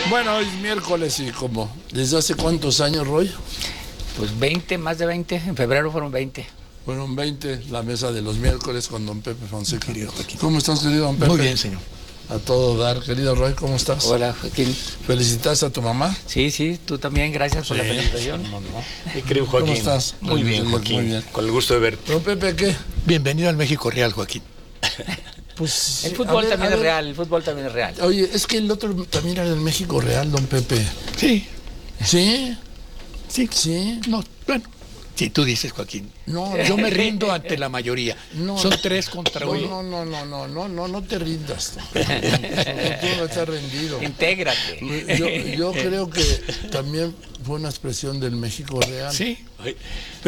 Bueno, hoy es miércoles y como, ¿desde hace cuántos años, Roy? Pues 20, más de 20, en febrero fueron 20. Fueron 20, la mesa de los miércoles con don Pepe Fonseca. ¿Cómo estás, querido don Pepe? Muy bien, señor. A todo dar. Querido Roy, ¿cómo estás? Hola, Joaquín. ¿Felicitaste a tu mamá? Sí, tú también, gracias por la felicitación. Mi querido Joaquín. ¿Cómo estás? Muy bien, Joaquín. Muy bien. Con el gusto de verte. Don Pepe, ¿qué? Bienvenido al México Real, Joaquín. Pues, El fútbol a ver, también a es ver. real, el fútbol también es real. Oye, es que el otro también era del México Real, don Pepe. Sí, ¿Sí? sí. ¿Sí? No, bueno, si tú dices, Joaquín. No, Yo me rindo ante la mayoría. No, Son 3 contra 1. no te rindas. Tú no estás rendido. Intégrate. Yo creo que también fue una expresión del México Real. Sí.